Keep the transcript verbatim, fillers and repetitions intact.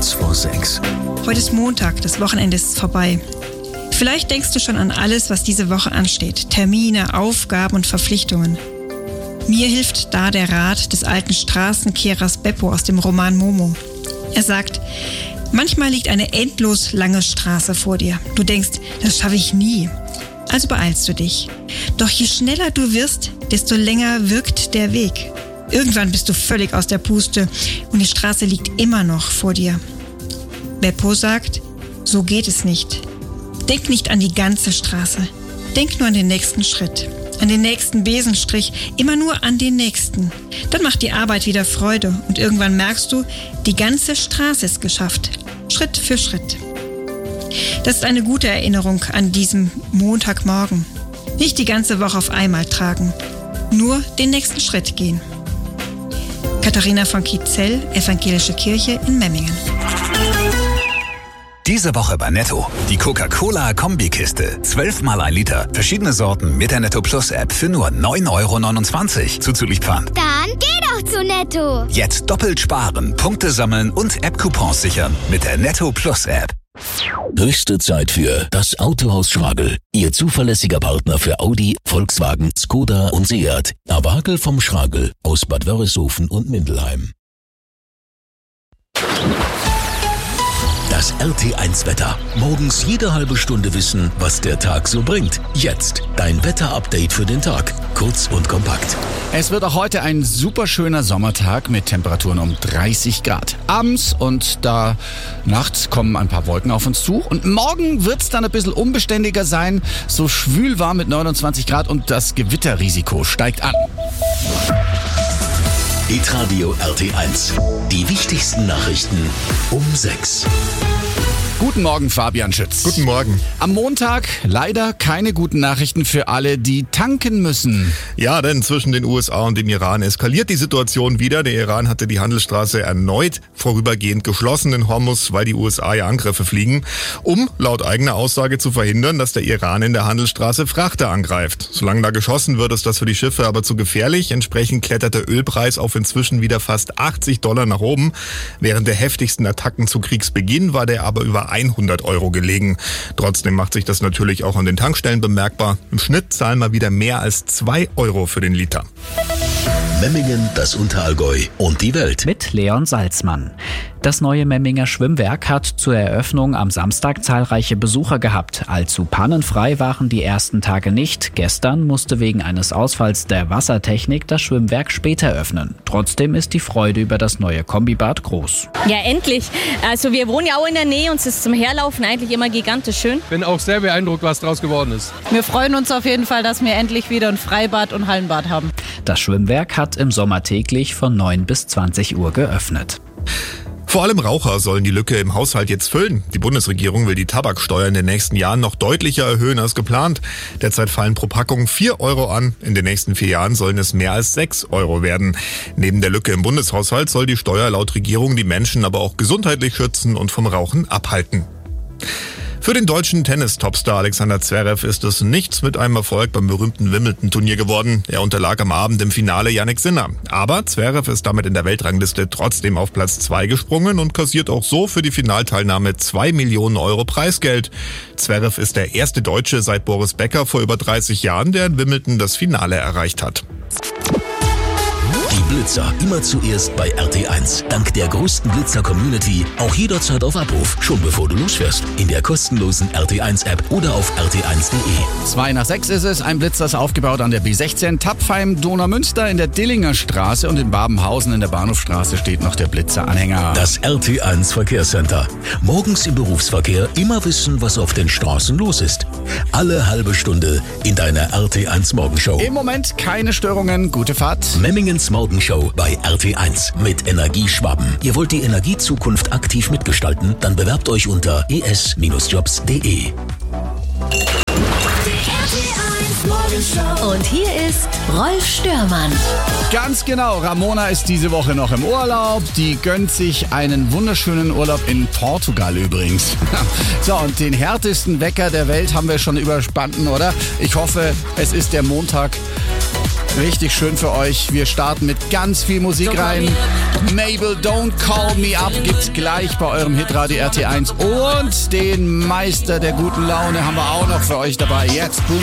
Kurz vor sechs. Heute ist Montag, das Wochenende ist vorbei. Vielleicht denkst du schon an alles, was diese Woche ansteht. Termine, Aufgaben und Verpflichtungen. Mir hilft da der Rat des alten Straßenkehrers Beppo aus dem Roman Momo. Er sagt, manchmal liegt eine endlos lange Straße vor dir. Du denkst, das schaffe ich nie. Also beeilst du dich. Doch je schneller du wirst, desto länger wirkt der Weg. Irgendwann bist du völlig aus der Puste und die Straße liegt immer noch vor dir. Beppo sagt, so geht es nicht. Denk nicht an die ganze Straße. Denk nur an den nächsten Schritt, an den nächsten Besenstrich, immer nur an den nächsten. Dann macht die Arbeit wieder Freude und irgendwann merkst du, die ganze Straße ist geschafft. Schritt für Schritt. Das ist eine gute Erinnerung an diesem Montagmorgen. Nicht die ganze Woche auf einmal tragen, nur den nächsten Schritt gehen. Katharina von Kietzell, Evangelische Kirche in Memmingen. Diese Woche bei Netto. Die Coca-Cola-Kombikiste. Zwölfmal ein Liter. Verschiedene Sorten mit der Netto Plus App für nur neun Euro neunundzwanzig. Zuzüglich Pfand. Dann geh doch zu Netto. Jetzt doppelt sparen, Punkte sammeln und App-Coupons sichern mit der Netto Plus App. Höchste Zeit für das Autohaus Schragel. Ihr zuverlässiger Partner für Audi, Volkswagen, Skoda und Seat. Awagel vom Schragel aus Bad Wörishofen und Mindelheim. Das R T eins Wetter. Morgens jede halbe Stunde wissen, was der Tag so bringt. Jetzt dein Wetter-Update für den Tag. Kurz und kompakt. Es wird auch heute ein super schöner Sommertag mit Temperaturen um dreißig Grad. Abends und da nachts kommen ein paar Wolken auf uns zu. Und morgen wird es dann ein bisschen unbeständiger sein. So schwül warm mit neunundzwanzig Grad und das Gewitterrisiko steigt an. Hitradio R T eins. Die wichtigsten Nachrichten um sechs. Guten Morgen, Fabian Schütz. Guten Morgen. Am Montag leider keine guten Nachrichten für alle, die tanken müssen. Ja, denn zwischen den U S A und dem Iran eskaliert die Situation wieder. Der Iran hatte die Handelsstraße erneut vorübergehend geschlossen in Hormuz, weil die U S A ja Angriffe fliegen, um laut eigener Aussage zu verhindern, dass der Iran in der Handelsstraße Frachter angreift. Solange da geschossen wird, ist das für die Schiffe aber zu gefährlich. Entsprechend klettert der Ölpreis auf inzwischen wieder fast achtzig Dollar nach oben. Während der heftigsten Attacken zu Kriegsbeginn war der aber über hundert Euro gelegen. Trotzdem macht sich das natürlich auch an den Tankstellen bemerkbar. Im Schnitt zahlen wir wieder mehr als zwei Euro für den Liter. Memmingen, das Unterallgäu und die Welt. Mit Leon Salzmann. Das neue Memminger Schwimmwerk hat zur Eröffnung am Samstag zahlreiche Besucher gehabt. Allzu pannenfrei waren die ersten Tage nicht. Gestern musste wegen eines Ausfalls der Wassertechnik das Schwimmwerk später öffnen. Trotzdem ist die Freude über das neue Kombibad groß. Ja, endlich. Also wir wohnen ja auch in der Nähe und es ist zum Herlaufen eigentlich immer gigantisch schön. Bin auch sehr beeindruckt, was draus geworden ist. Wir freuen uns auf jeden Fall, dass wir endlich wieder ein Freibad und Hallenbad haben. Das Schwimmwerk hat im Sommer täglich von neun bis zwanzig Uhr geöffnet. Vor allem Raucher sollen die Lücke im Haushalt jetzt füllen. Die Bundesregierung will die Tabaksteuer in den nächsten Jahren noch deutlicher erhöhen als geplant. Derzeit fallen pro Packung vier Euro an. In den nächsten vier Jahren sollen es mehr als sechs Euro werden. Neben der Lücke im Bundeshaushalt soll die Steuer laut Regierung die Menschen aber auch gesundheitlich schützen und vom Rauchen abhalten. Für den deutschen Tennis-Topstar Alexander Zverev ist es nichts mit einem Erfolg beim berühmten Wimbledon-Turnier geworden. Er unterlag am Abend im Finale Jannik Sinner. Aber Zverev ist damit in der Weltrangliste trotzdem auf Platz zwei gesprungen und kassiert auch so für die Finalteilnahme zwei Millionen Euro Preisgeld. Zverev ist der erste Deutsche seit Boris Becker vor über dreißig Jahren, der in Wimbledon das Finale erreicht hat. Die Blitzer immer zuerst bei R T eins. Dank der größten Blitzer-Community auch jederzeit auf Abruf, schon bevor du losfährst. In der kostenlosen R T eins App oder auf r t eins punkt de. Zwei nach sechs ist es. Ein Blitzer ist aufgebaut an der B sechzehn, Tapfheim, Donaumünster in der Dillinger Straße und in Babenhausen in der Bahnhofstraße steht noch der Blitzeranhänger. Das R T eins Verkehrscenter. Morgens im Berufsverkehr immer wissen, was auf den Straßen los ist. Alle halbe Stunde in deiner R T eins Morgenshow. Im Moment keine Störungen. Gute Fahrt. Memmingens Morgenshow bei R T eins mit Energieschwaben. Ihr wollt die Energiezukunft aktiv mitgestalten? Dann bewerbt euch unter e s jobs punkt de. Und hier ist Rolf Störmann. Ganz genau, Ramona ist diese Woche noch im Urlaub. Die gönnt sich einen wunderschönen Urlaub in Portugal übrigens. So, und den härtesten Wecker der Welt haben wir schon überspannt, oder? Ich hoffe, es ist der Montag Richtig schön für euch. Wir starten mit ganz viel Musik rein. Mabel, Don't Call Me Up gibt's gleich bei eurem Hitradio R T eins. Und den Meister der guten Laune haben wir auch noch für euch dabei. Jetzt